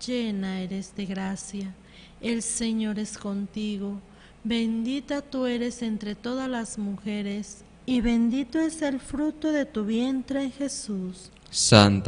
llena eres de gracia, el Señor es contigo, bendita tú eres entre todas las mujeres, y bendito es el fruto de tu vientre, Jesús. Santa